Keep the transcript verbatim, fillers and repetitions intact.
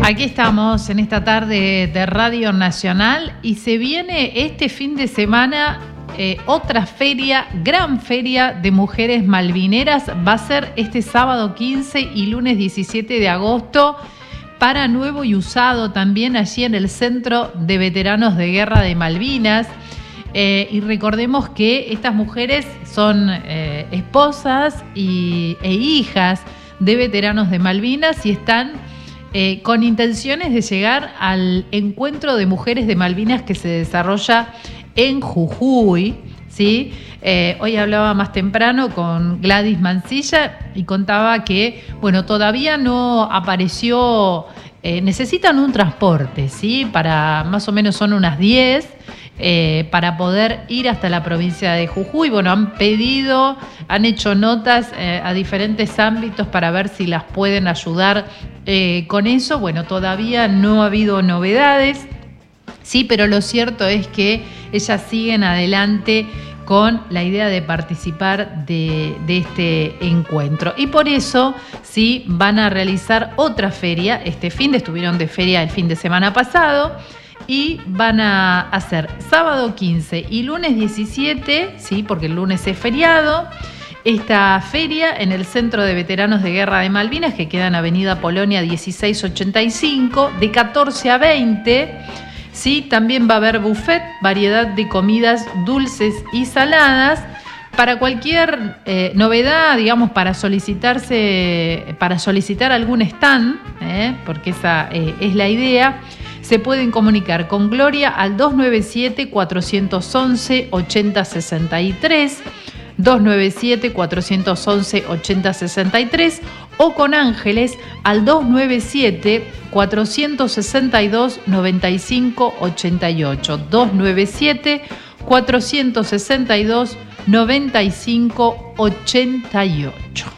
Aquí estamos en esta tarde de Radio Nacional y se viene este fin de semana eh, otra feria, gran feria de mujeres malvineras. Va a ser este sábado quince y lunes diecisiete de agosto para nuevo y usado también allí en el Centro de Veteranos de Guerra de Malvinas. Eh, y recordemos que estas mujeres son eh, esposas y, e hijas de veteranos de Malvinas y están Eh, con intenciones de llegar al encuentro de mujeres de Malvinas que se desarrolla en Jujuy, ¿sí? Eh, hoy hablaba más temprano con Gladys Mancilla y contaba que, bueno, todavía no apareció, eh, necesitan un transporte, ¿sí? Para más o menos son unas diez, eh, para poder ir hasta la provincia de Jujuy. Bueno, han pedido, han hecho notas eh, a diferentes ámbitos para ver si las pueden ayudar Eh, con eso. Bueno, todavía no ha habido novedades, sí, pero lo cierto es que ellas siguen adelante con la idea de participar de, de este encuentro. Y por eso, sí, van a realizar otra feria este fin de, estuvieron de feria el fin de semana pasado, y van a hacer sábado quince y lunes diecisiete, sí, porque el lunes es feriado, esta feria en el Centro de Veteranos de Guerra de Malvinas, que queda en Avenida Polonia dieciséis ochenta y cinco, de catorce a veinte. ¿Sí? También va a haber buffet, variedad de comidas dulces y saladas. Para cualquier eh, novedad, digamos, para solicitarse, para solicitar algún stand, ¿eh? porque esa eh, es la idea, se pueden comunicar con Gloria al dos nueve siete, cuatro uno uno, ocho cero seis tres, dos nueve siete, cuatro uno uno, ocho cero seis tres, o con Ángeles al dos nueve siete, cuatro seis dos, nueve cinco ocho ocho, dos nueve siete, cuatro seis dos, nueve cinco ocho ocho.